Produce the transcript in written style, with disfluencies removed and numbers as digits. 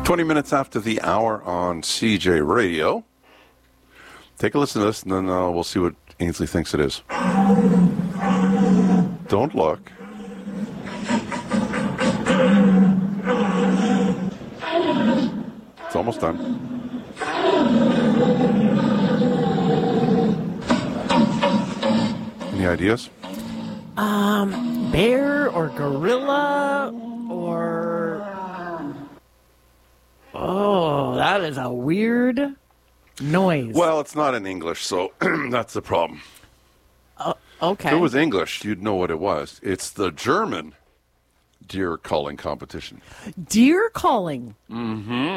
20 minutes after the hour on CJ Radio. Take a listen to this, and then we'll see what Ainsley thinks it is. Don't look. It's almost done. Any ideas? Bear or gorilla or... Oh, that is a weird noise. Well, it's not in English, so that's the problem. Okay. If it was English, you'd know what it was. It's the German deer calling competition. Deer calling. Mm-hmm.